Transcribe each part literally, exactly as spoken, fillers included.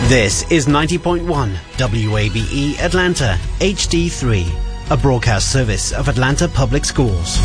This is ninety point one W A B E Atlanta H D three, a broadcast service of Atlanta Public Schools.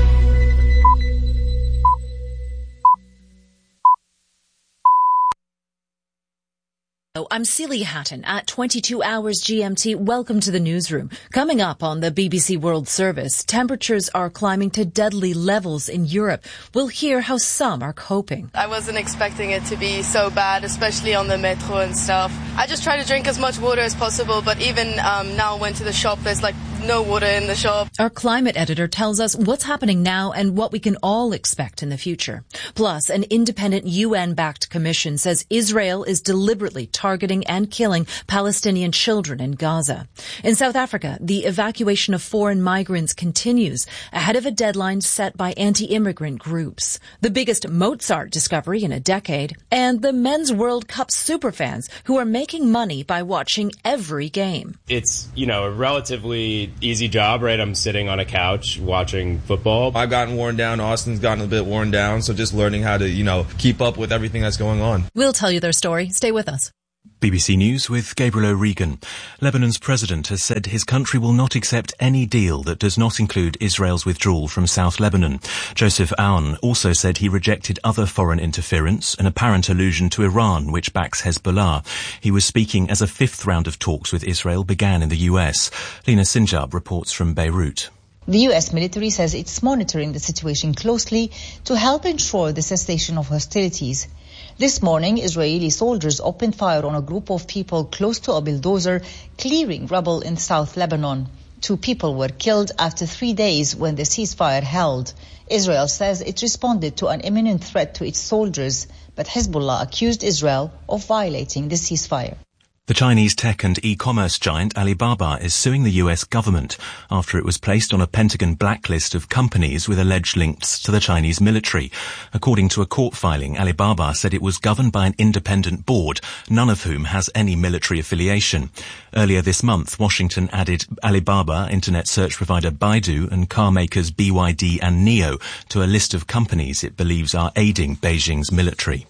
I'm Celie Hatton at twenty-two hours G M T. Welcome to the newsroom. Coming up on the B B C World Service, temperatures are climbing to deadly levels in Europe. We'll hear how some are coping. I wasn't expecting it to be so bad, especially on the metro and stuff. I just try to drink as much water as possible, but even um, now I went to the shop, there's like no water in the shop. Our climate editor tells us what's happening now and what we can all expect in the future. Plus, an independent U N-backed commission says Israel is deliberately targeting and killing Palestinian children in Gaza. In South Africa, the evacuation of foreign migrants continues ahead of a deadline set by anti-immigrant groups. The biggest Mozart discovery in a decade, and the Men's World Cup superfans who are making money by watching every game. It's, you know, a relatively easy job, right? I'm sitting on a couch watching football. I've gotten worn down. Austin's gotten a bit worn down. So just learning how to, you know, keep up with everything that's going on. We'll tell you their story. Stay with us. B B C News with Gabriel O'Regan. Lebanon's president has said his country will not accept any deal that does not include Israel's withdrawal from South Lebanon. Joseph Aoun also said he rejected other foreign interference, an apparent allusion to Iran, which backs Hezbollah. He was speaking as a fifth round of talks with Israel began in the U S. Lina Sinjab reports from Beirut. The U S military says it's monitoring the situation closely to help ensure the cessation of hostilities. This morning, Israeli soldiers opened fire on a group of people close to a bulldozer clearing rubble in South Lebanon. Two people were killed after three days when the ceasefire held. Israel says it responded to an imminent threat to its soldiers, but Hezbollah accused Israel of violating the ceasefire. The Chinese tech and e-commerce giant Alibaba is suing the U S government after it was placed on a Pentagon blacklist of companies with alleged links to the Chinese military. According to a court filing, Alibaba said it was governed by an independent board, none of whom has any military affiliation. Earlier this month, Washington added Alibaba, internet search provider Baidu, and car makers B Y D and NIO to a list of companies it believes are aiding Beijing's military.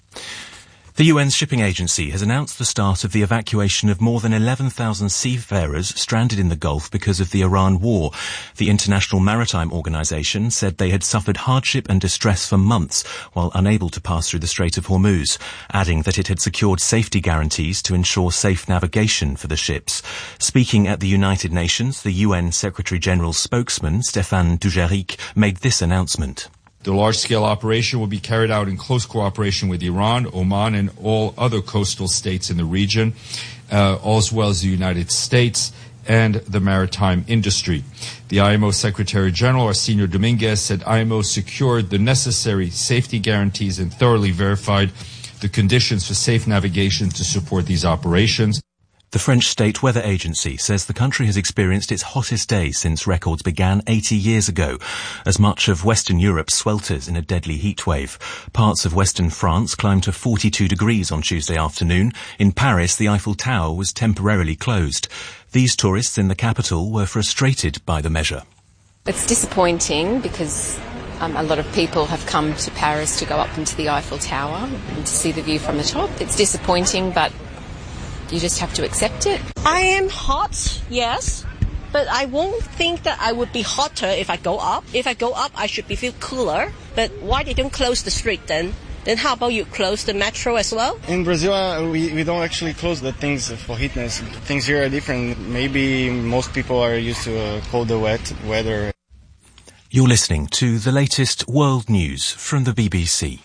The U N's shipping agency has announced the start of the evacuation of more than eleven thousand seafarers stranded in the Gulf because of the Iran war. The International Maritime Organization said they had suffered hardship and distress for months while unable to pass through the Strait of Hormuz, adding that it had secured safety guarantees to ensure safe navigation for the ships. Speaking at the United Nations, the U N Secretary-General's spokesman, Stéphane Dujarric, made this announcement. The large-scale operation will be carried out in close cooperation with Iran, Oman, and all other coastal states in the region, uh, as well as the United States and the maritime industry. The I M O Secretary General, Arsenio Dominguez, said I M O secured the necessary safety guarantees and thoroughly verified the conditions for safe navigation to support these operations. The French State Weather Agency says the country has experienced its hottest day since records began eighty years ago, as much of Western Europe swelters in a deadly heatwave. Parts of Western France climbed to forty-two degrees on Tuesday afternoon. In Paris, the Eiffel Tower was temporarily closed. These tourists in the capital were frustrated by the measure. It's disappointing because Um, a lot of people have come to Paris to go up into the Eiffel Tower and to see the view from the top. It's disappointing, but you just have to accept it. I am hot, yes, but I won't think that I would be hotter if I go up. If I go up, I should be feel cooler. But why they don't close the street then? Then how about you close the metro as well? In Brazil, uh, we, we don't actually close the things for heatness. Things here are different. Maybe most people are used to uh, colder, wet weather. You're listening to the latest world news from the B B C.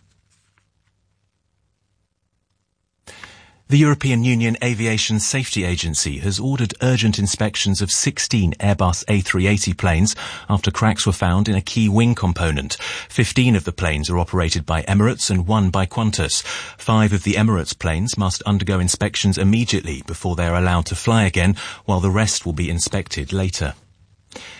The European Union Aviation Safety Agency has ordered urgent inspections of sixteen Airbus A three eighty planes after cracks were found in a key wing component. Fifteen of the planes are operated by Emirates and one by Qantas. Five of the Emirates planes must undergo inspections immediately before they are allowed to fly again, while the rest will be inspected later.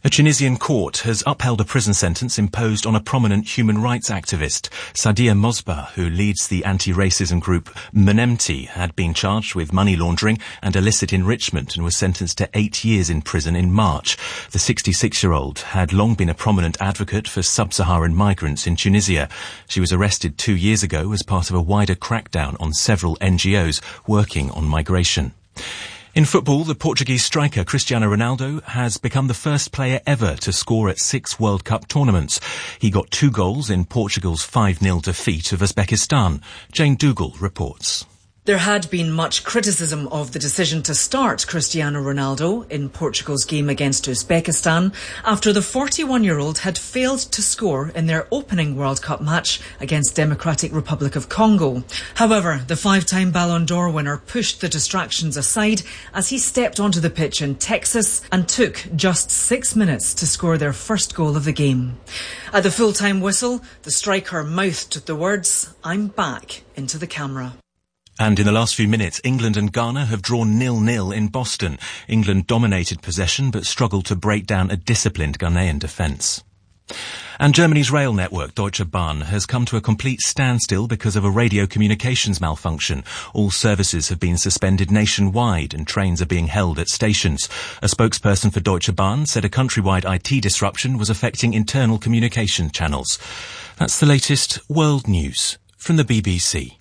A Tunisian court has upheld a prison sentence imposed on a prominent human rights activist. Sadia Mosbah, who leads the anti-racism group Menemti, had been charged with money laundering and illicit enrichment and was sentenced to eight years in prison in March. The sixty-six-year-old had long been a prominent advocate for sub-Saharan migrants in Tunisia. She was arrested two years ago as part of a wider crackdown on several N G Os working on migration. In football, the Portuguese striker Cristiano Ronaldo has become the first player ever to score at six World Cup tournaments. He got two goals in Portugal's five nil defeat of Uzbekistan. Jane Dougal reports. There had been much criticism of the decision to start Cristiano Ronaldo in Portugal's game against Uzbekistan after the forty-one-year-old had failed to score in their opening World Cup match against Democratic Republic of Congo. However, the five-time Ballon d'Or winner pushed the distractions aside as he stepped onto the pitch in Texas and took just six minutes to score their first goal of the game. At the full-time whistle, the striker mouthed the words, "I'm back," into the camera. And in the last few minutes, England and Ghana have drawn nil nil in Boston. England dominated possession but struggled to break down a disciplined Ghanaian defence. And Germany's rail network, Deutsche Bahn, has come to a complete standstill because of a radio communications malfunction. All services have been suspended nationwide and trains are being held at stations. A spokesperson for Deutsche Bahn said a countrywide I T disruption was affecting internal communication channels. That's the latest world news from the B B C.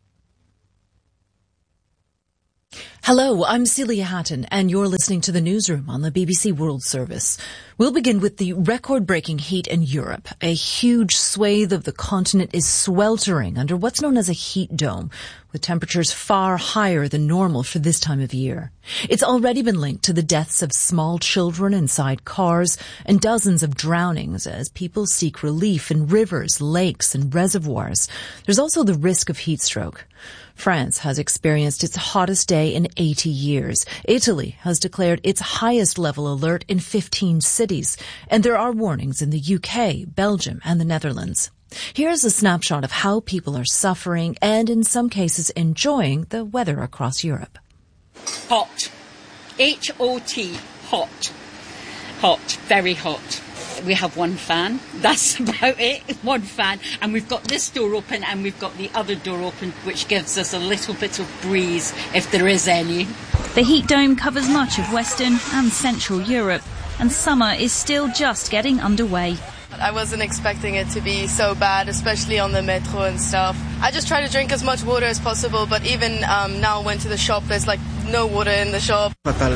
Hello, I'm Celia Hatton, and you're listening to the newsroom on the B B C World Service. We'll begin with the record-breaking heat in Europe. A huge swathe of the continent is sweltering under what's known as a heat dome, with temperatures far higher than normal for this time of year. It's already been linked to the deaths of small children inside cars and dozens of drownings as people seek relief in rivers, lakes, and reservoirs. There's also the risk of heat stroke. France has experienced its hottest day in eighty years. Italy has declared its highest level alert in fifteen cities. And there are warnings in the U K, Belgium, and the Netherlands. Here's a snapshot of how people are suffering and, in some cases, enjoying the weather across Europe. Hot. H O T. Hot. Hot. Very hot. We have one fan. That's about it. One fan. And we've got this door open and we've got the other door open, which gives us a little bit of breeze, if there is any. The heat dome covers much of Western and Central Europe, and summer is still just getting underway. I wasn't expecting it to be so bad, especially on the metro and stuff. I just try to drink as much water as possible, but even um, now I went to the shop, there's like no water in the shop.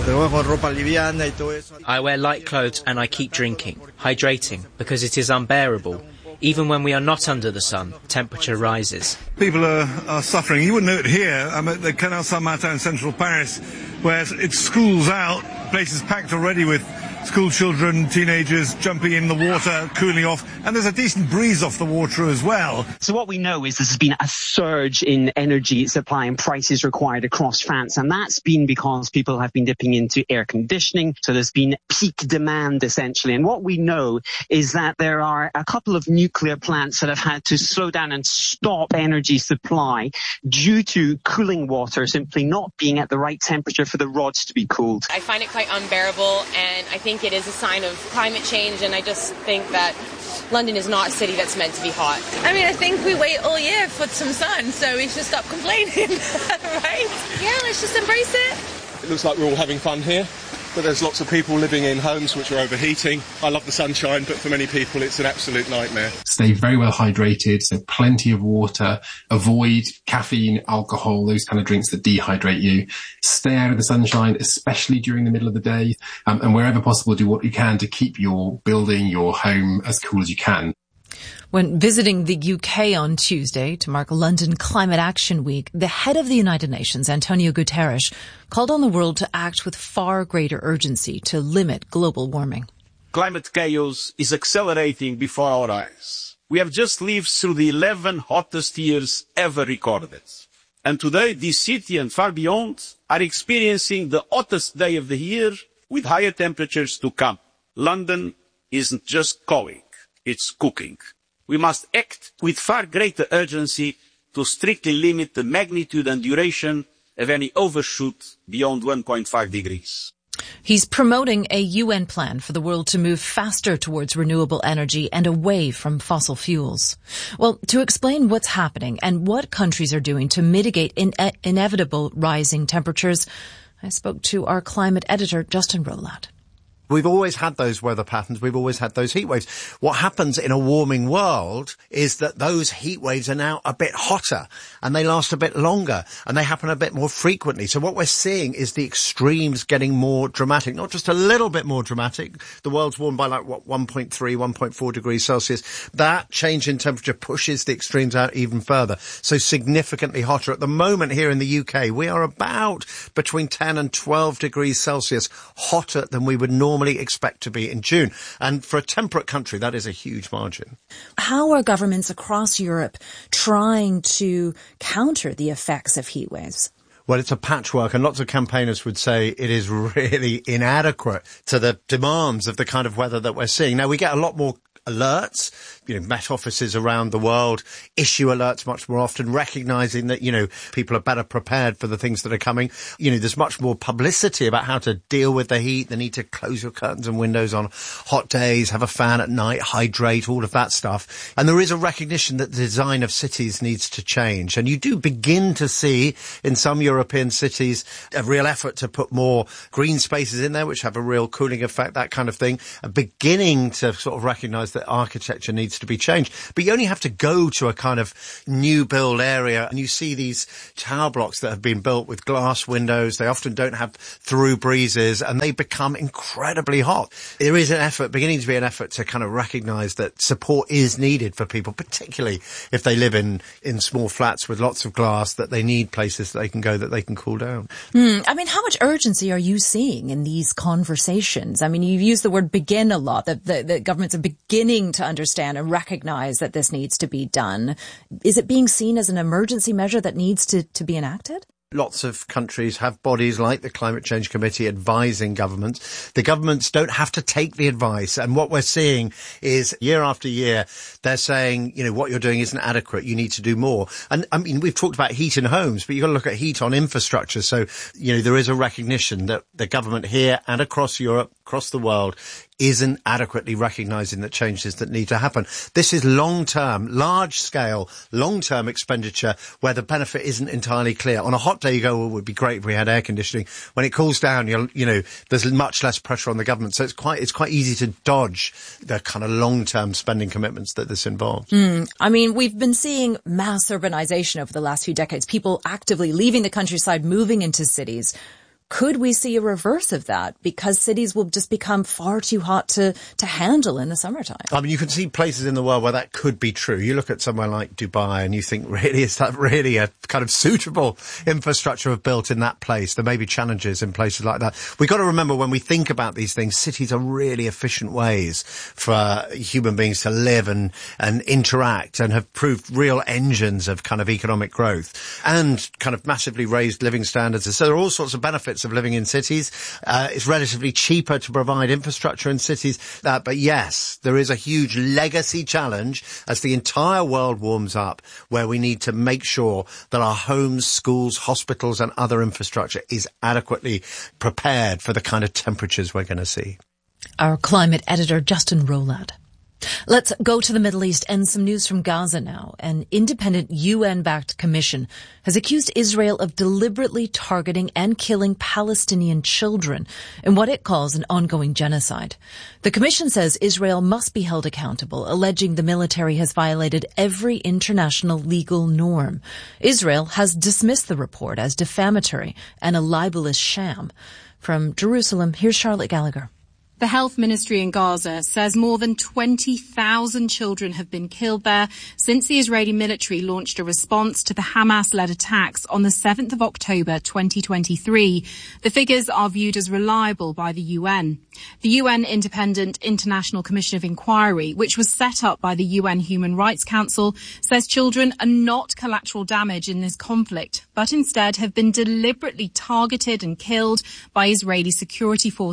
I wear light clothes and I keep drinking, hydrating, because it is unbearable. Even when we are not under the sun, temperature rises. People are, are suffering. You wouldn't know it here. I'm at the Canal Saint-Martin in central Paris, where it's schools out, places packed already with school children, teenagers jumping in the water, cooling off, and there's a decent breeze off the water as well. So what we know is there's been a surge in energy supply and prices required across France, and that's been because people have been dipping into air conditioning, so there's been peak demand essentially. And what we know is that there are a couple of nuclear plants that have had to slow down and stop energy supply due to cooling water simply not being at the right temperature for the rods to be cooled. I find it quite unbearable, and I think it is a sign of climate change, and I just think that London is not a city that's meant to be hot. I mean, I think we wait all year for some sun, so we should stop complaining, right? Yeah, let's just embrace it. It looks like we're all having fun here, but there's lots of people living in homes which are overheating. I love the sunshine, but for many people it's an absolute nightmare. Stay very well hydrated, so plenty of water, avoid caffeine, alcohol, those kind of drinks that dehydrate you. Stay out of the sunshine, especially during the middle of the day, um, and wherever possible do what you can to keep your building, your home as cool as you can. When visiting the U K on Tuesday to mark London Climate Action Week, the head of the United Nations, Antonio Guterres, called on the world to act with far greater urgency to limit global warming. Climate chaos is accelerating before our eyes. We have just lived through the eleven hottest years ever recorded. And today, this city and far beyond are experiencing the hottest day of the year with higher temperatures to come. London isn't just going, it's cooking. We must act with far greater urgency to strictly limit the magnitude and duration of any overshoot beyond one point five degrees. He's promoting a U N plan for the world to move faster towards renewable energy and away from fossil fuels. Well, to explain what's happening and what countries are doing to mitigate in- inevitable rising temperatures, I spoke to our climate editor, Justin Rowlatt. We've always had those weather patterns. We've always had those heat waves. What happens in a warming world is that those heat waves are now a bit hotter and they last a bit longer and they happen a bit more frequently. So what we're seeing is the extremes getting more dramatic, not just a little bit more dramatic. The world's warmed by like, what, one point three, one point four degrees Celsius. That change in temperature pushes the extremes out even further. So significantly hotter. At the moment here in the U K, we are about between ten and twelve degrees Celsius hotter than we would normally expect to be in June. And for a temperate country, that is a huge margin. How are governments across Europe trying to counter the effects of heat waves? Well, it's a patchwork, and lots of campaigners would say it is really inadequate to the demands of the kind of weather that we're seeing. Now, we get a lot more alerts. You know, Met offices around the world issue alerts much more often, recognising that, you know, people are better prepared for the things that are coming. You know, there's much more publicity about how to deal with the heat, the need to close your curtains and windows on hot days, have a fan at night, hydrate, all of that stuff. And there is a recognition that the design of cities needs to change. And you do begin to see in some European cities a real effort to put more green spaces in there, which have a real cooling effect, that kind of thing. A beginning to sort of recognise that architecture needs to be changed. But you only have to go to a kind of new build area and you see these tower blocks that have been built with glass windows. They often don't have through breezes and they become incredibly hot. There is an effort, beginning to be an effort to kind of recognise that support is needed for people, particularly if they live in, in small flats with lots of glass, that they need places that they can go, that they can cool down. Mm, I mean, how much urgency are you seeing in these conversations? I mean, you've used the word begin a lot, that the, the governments are beginning to understand and recognize that this needs to be done. Is it being seen as an emergency measure that needs to, to be enacted? Lots of countries have bodies like the Climate Change Committee advising governments. The governments don't have to take the advice. And what we're seeing is year after year, they're saying, you know, what you're doing isn't adequate. You need to do more. And I mean, we've talked about heat in homes, but you've got to look at heat on infrastructure. So, you know, there is a recognition that the government here and across Europe, across the world, isn't adequately recognising the changes that need to happen. This is long-term, large-scale, long-term expenditure where the benefit isn't entirely clear. On a hot day, you go, well, it would be great if we had air conditioning. When it cools down, you're, you know, there's much less pressure on the government. So it's quite, it's quite easy to dodge the kind of long-term spending commitments that this involves. Mm, I mean, we've been seeing mass urbanisation over the last few decades, people actively leaving the countryside, moving into cities. Could we see a reverse of that because cities will just become far too hot to, to handle in the summertime? I mean, you can see places in the world where that could be true. You look at somewhere like Dubai and you think, really, is that really a kind of suitable infrastructure built in that place? There may be challenges in places like that. We've got to remember when we think about these things, cities are really efficient ways for human beings to live and, and interact and have proved real engines of kind of economic growth and kind of massively raised living standards. So there are all sorts of benefits of living in cities. Uh, it's relatively cheaper to provide infrastructure in cities. Uh, but yes, there is a huge legacy challenge as the entire world warms up where we need to make sure that our homes, schools, hospitals and other infrastructure is adequately prepared for the kind of temperatures we're going to see. Our climate editor, Justin Rowlatt. Let's go to the Middle East and some news from Gaza now. An independent U N-backed commission has accused Israel of deliberately targeting and killing Palestinian children in what it calls an ongoing genocide. The commission says Israel must be held accountable, alleging the military has violated every international legal norm. Israel has dismissed the report as defamatory and a libelous sham. From Jerusalem, here's Charlotte Gallagher. The health ministry in Gaza says more than twenty thousand children have been killed there since the Israeli military launched a response to the Hamas-led attacks on the seventh of October twenty twenty-three. The figures are viewed as reliable by the U N. The U N Independent International Commission of Inquiry, which was set up by the U N Human Rights Council, says children are not collateral damage in this conflict, but instead have been deliberately targeted and killed by Israeli security forces.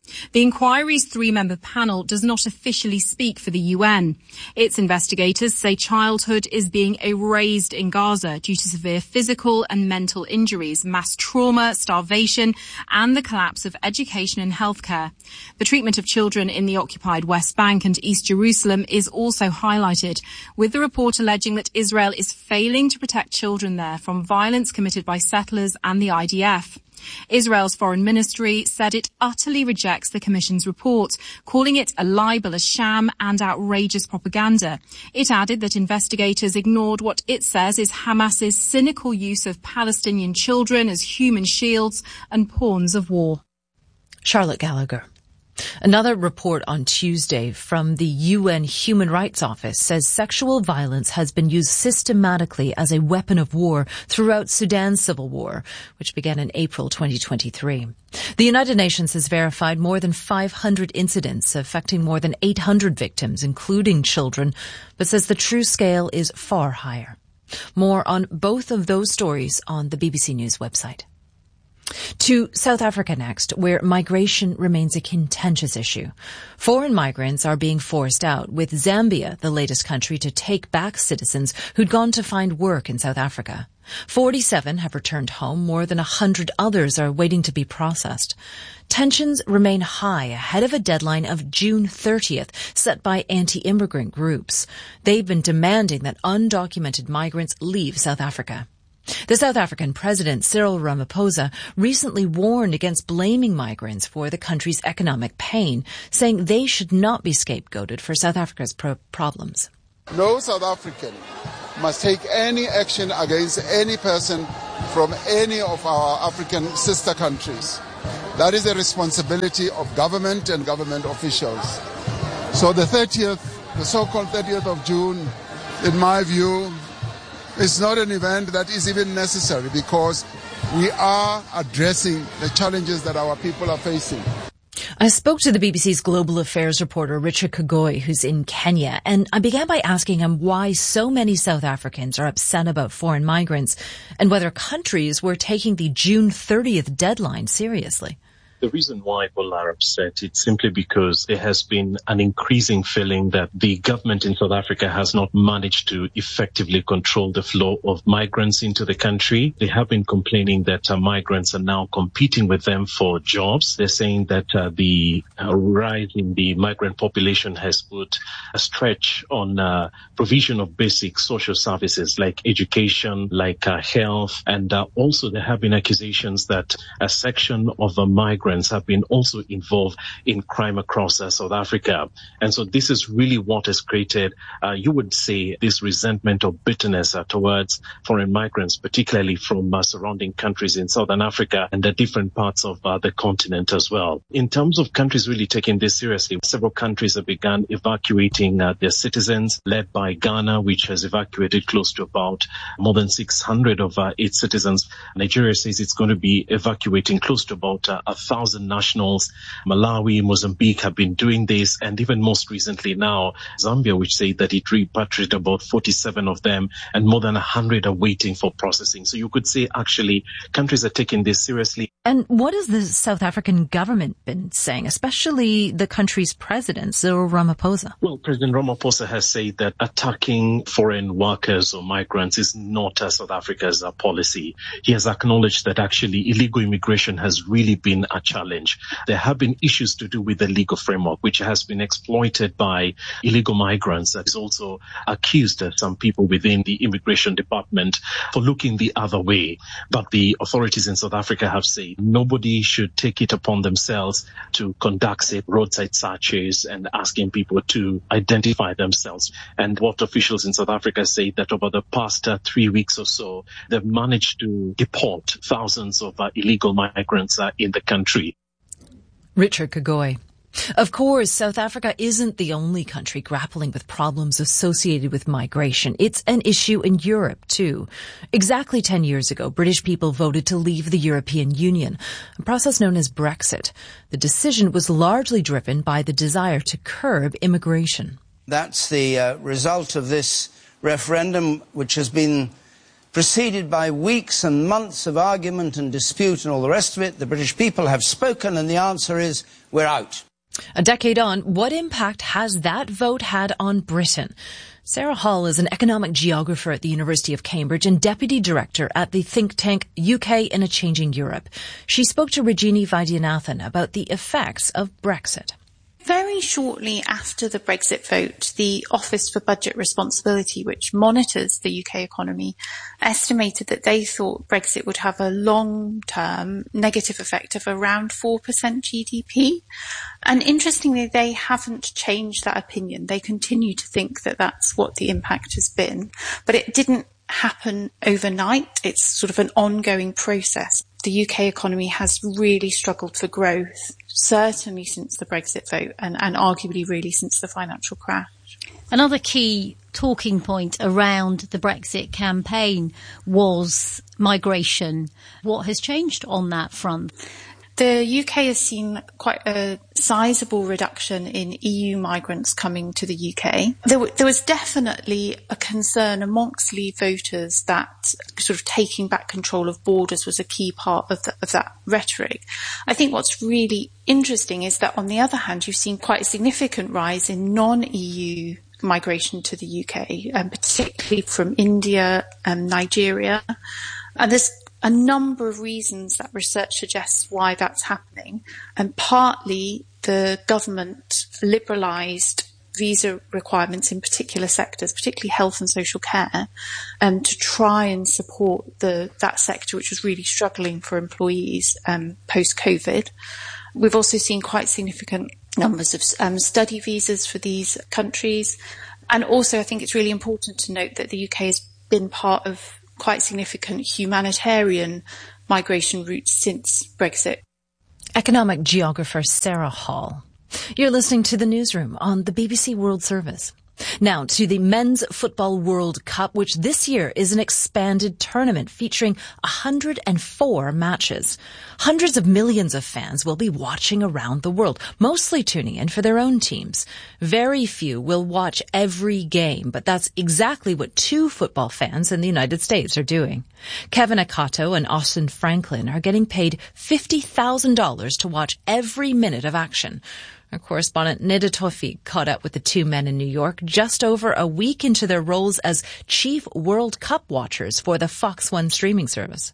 The inquiry's three-member panel does not officially speak for the U N. Its investigators say childhood is being erased in Gaza due to severe physical and mental injuries, mass trauma, starvation, and the collapse of education and healthcare. The treatment of children in the occupied West Bank and East Jerusalem is also highlighted, with the report alleging that Israel is failing to protect children there from violence committed by settlers and the I D F. Israel's foreign ministry said it utterly rejects the Commission's report, calling it a libel, a sham and outrageous propaganda. It added that investigators ignored what it says is Hamas's cynical use of Palestinian children as human shields and pawns of war. Charlotte Gallagher. Another report on Tuesday from the U N Human Rights Office says sexual violence has been used systematically as a weapon of war throughout Sudan's civil war, which began in April twenty twenty-three. The United Nations has verified more than five hundred incidents affecting more than eight hundred victims, including children, but says the true scale is far higher. More on both of those stories on the B B C News website. To South Africa next, where migration remains a contentious issue. Foreign migrants are being forced out, with Zambia the latest country to take back citizens who'd gone to find work in South Africa. forty-seven have returned home. More than one hundred others are waiting to be processed. Tensions remain high ahead of a deadline of June thirtieth set by anti-immigrant groups. They've been demanding that undocumented migrants leave South Africa. The South African President, Cyril Ramaphosa, recently warned against blaming migrants for the country's economic pain, saying they should not be scapegoated for South Africa's pro- problems. No South African must take any action against any person from any of our African sister countries. That is a responsibility of government and government officials. So the thirtieth, the so-called thirtieth of June, in my view, it's not an event that is even necessary because we are addressing the challenges that our people are facing. I spoke to the B B C's global affairs reporter Richard Kagoi, who's in Kenya, and I began by asking him why so many South Africans are upset about foreign migrants and whether countries were taking the June thirtieth deadline seriously. The reason why people are upset, it's simply because there has been an increasing feeling that the government in South Africa has not managed to effectively control the flow of migrants into the country. They have been complaining that uh, migrants are now competing with them for jobs. They're saying that uh, the uh, rise in the migrant population has put a stretch on uh, provision of basic social services like education, like uh, health, and uh, also there have been accusations that a section of the migrants have been also involved in crime across uh, South Africa. And so this is really what has created, uh, you would say, this resentment or bitterness uh, towards foreign migrants, particularly from uh, surrounding countries in Southern Africa and the different parts of uh, the continent as well. In terms of countries really taking this seriously, several countries have begun evacuating uh, their citizens, led by Ghana, which has evacuated close to about more than six hundred of uh, its citizens. Nigeria says it's going to be evacuating close to about uh, a thousand nationals. Malawi, Mozambique have been doing this, and even most recently now, Zambia, which say that it repatriated about forty-seven of them, and more than one hundred are waiting for processing. So you could say actually countries are taking this seriously. And what has the South African government been saying, especially the country's president, Cyril Ramaphosa? Well, President Ramaphosa has said that attacking foreign workers or migrants is not uh, South Africa's uh, policy. He has acknowledged that actually illegal immigration has really been a challenge. There have been issues to do with the legal framework, which has been exploited by illegal migrants. That is also accused uh, some people within the immigration department for looking the other way. But the authorities in South Africa have said nobody should take it upon themselves to conduct say, roadside searches and asking people to identify themselves. And what officials in South Africa say that over the past uh, three weeks or so, they've managed to deport thousands of uh, illegal migrants uh, in the country. Richard Kagoi. Of course, South Africa isn't the only country grappling with problems associated with migration. It's an issue in Europe, too. Exactly ten years ago, British people voted to leave the European Union, a process known as Brexit. The decision was largely driven by the desire to curb immigration. That's the uh, result of this referendum, which has been preceded by weeks and months of argument and dispute and all the rest of it. The British people have spoken, and the answer is we're out. A decade on, what impact has that vote had on Britain? Sarah Hall is an economic geographer at the University of Cambridge and deputy director at the think tank U K in a Changing Europe. She spoke to Rajini Vaidyanathan about the effects of Brexit. Very shortly after the Brexit vote, the Office for Budget Responsibility, which monitors the U K economy, estimated that they thought Brexit would have a long-term negative effect of around four percent G D P. And interestingly, they haven't changed that opinion. They continue to think that that's what the impact has been. But it didn't happen overnight. It's sort of an ongoing process. The U K economy has really struggled for growth, certainly since the Brexit vote and, and arguably really since the financial crash. Another key talking point around the Brexit campaign was migration. What has changed on that front? The U K has seen quite a sizable reduction in E U migrants coming to the U K. There, w- there was definitely a concern amongst Leave voters that sort of taking back control of borders was a key part of, the, of that rhetoric. I think what's really interesting is that on the other hand, you've seen quite a significant rise in non-E U migration to the U K, um, particularly from India and Nigeria. And there's a number of reasons that research suggests why that's happening. And partly the government liberalised visa requirements in particular sectors, particularly health and social care, um, to try and support the that sector, which was really struggling for employees um, post-COVID. We've also seen quite significant numbers of um, study visas for these countries. And also I think it's really important to note that the U K has been part of quite significant humanitarian migration routes since Brexit. Economic geographer Sarah Hall. You're listening to The Newsroom on the B B C World Service. Now to the Men's Football World Cup, which this year is an expanded tournament featuring one hundred four matches. Hundreds of millions of fans will be watching around the world, mostly tuning in for their own teams. Very few will watch every game, but that's exactly what two football fans in the United States are doing. Kevin Akato and Austin Franklin are getting paid fifty thousand dollars to watch every minute of action. Our correspondent Nida Tawfiq caught up with the two men in New York just over a week into their roles as chief World Cup watchers for the Fox One streaming service.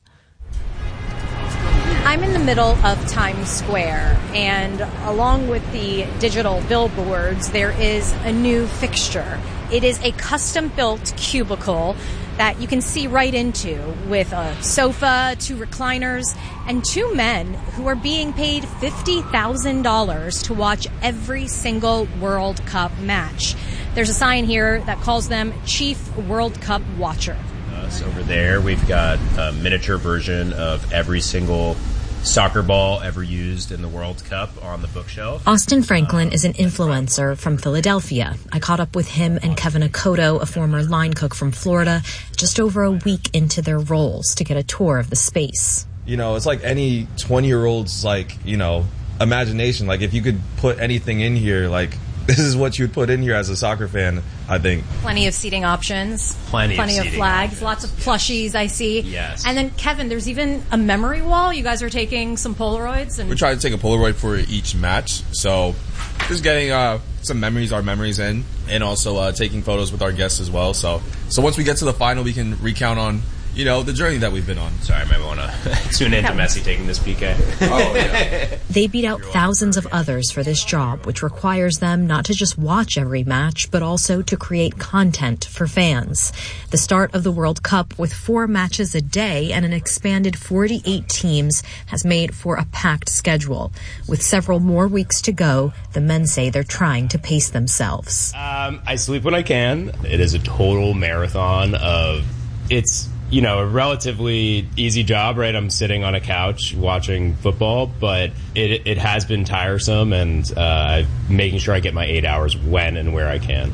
I'm in the middle of Times Square, and along with the digital billboards, there is a new fixture. It is a custom-built cubicle that you can see right into, with a sofa, two recliners, and two men who are being paid fifty thousand dollars to watch every single World Cup match. There's a sign here that calls them Chief World Cup Watcher. Us over there, we've got a miniature version of every single soccer ball ever used in the World Cup on the bookshelf. Austin Franklin is an influencer from Philadelphia. I caught up with him and Kevin Akato, a former line cook from Florida, just over a week into their roles to get a tour of the space. You know, it's like any twenty-year-old's, like, you know, imagination. Like, if you could put anything in here, like, this is what you'd put in here as a soccer fan, I think. Plenty of seating options. Plenty, Plenty of, of flags. Options. Lots of plushies, I see. Yes. And then, Kevin, there's even a memory wall. You guys are taking some Polaroids. And we're trying to take a Polaroid for each match. So just getting uh, some memories, our memories in, and also uh, taking photos with our guests as well. So, so once we get to the final, we can recount on, you know, the journey that we've been on. Sorry, I might want to tune in to Messi taking this P K. Oh, yeah. They beat out thousands of others for this job, which requires them not to just watch every match, but also to create content for fans. The start of the World Cup with four matches a day and an expanded forty-eight teams has made for a packed schedule. With several more weeks to go, the men say they're trying to pace themselves. Um, I sleep when I can. It is a total marathon of, it's, you know, a relatively easy job, right? I'm sitting on a couch watching football, but it it has been tiresome, and uh, making sure I get my eight hours when and where I can.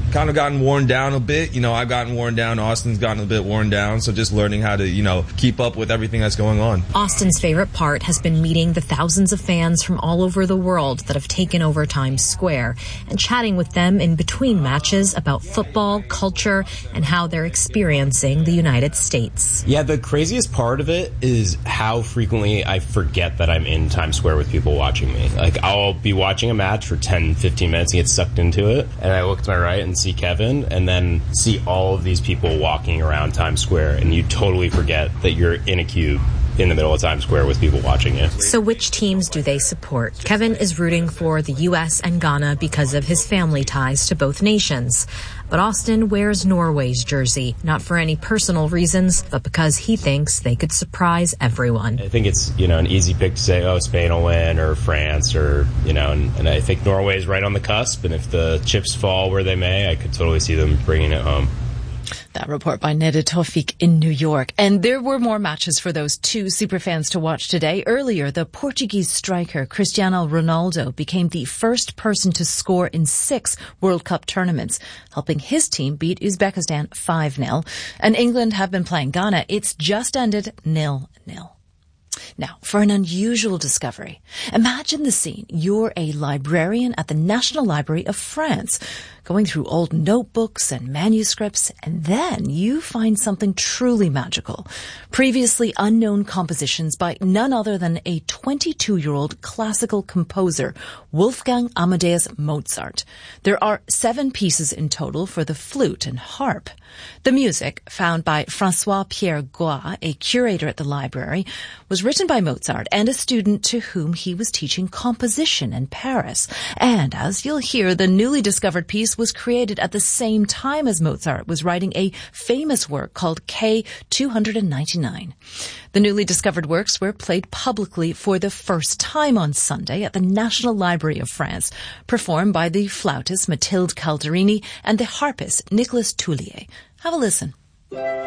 kind of gotten worn down a bit. You know, I've gotten worn down. Austin's gotten a bit worn down. So just learning how to, you know, keep up with everything that's going on. Austin's favorite part has been meeting the thousands of fans from all over the world that have taken over Times Square and chatting with them in between matches about football, culture, and how they're experiencing the United States. Yeah, the craziest part of it is how frequently I forget that I'm in Times Square with people watching me. Like, I'll be watching a match for ten, fifteen minutes and get sucked into it, and I look to my right and see Kevin, and then see all of these people walking around Times Square, and you totally forget that you're in a cube in the middle of Times Square with people watching you. So which teams do they support? Kevin is rooting for the U S and Ghana because of his family ties to both nations. But Austin wears Norway's jersey, not for any personal reasons, but because he thinks they could surprise everyone. I think it's, you know, an easy pick to say, oh, Spain will win, or France, or, you know, and, and I think Norway is right on the cusp, and if the chips fall where they may, I could totally see them bringing it home. That report by Neda Tawfik in New York. And there were more matches for those two superfans to watch today. Earlier, the Portuguese striker Cristiano Ronaldo became the first person to score in six World Cup tournaments, helping his team beat Uzbekistan five nil. And England have been playing Ghana. It's just ended nil nil. Now, for an unusual discovery, imagine the scene. You're a librarian at the National Library of France, going through old notebooks and manuscripts, and then you find something truly magical. Previously unknown compositions by none other than a twenty-two-year-old classical composer, Wolfgang Amadeus Mozart. There are seven pieces in total for the flute and harp. The music, found by François-Pierre Goua, a curator at the library, was written by Mozart and a student to whom he was teaching composition in Paris. And as you'll hear, the newly discovered piece was created at the same time as Mozart was writing a famous work called K two ninety-nine. The newly discovered works were played publicly for the first time on Sunday at the National Library of France, performed by the flautist Mathilde Calderini and the harpist Nicolas Toulier. Have a listen.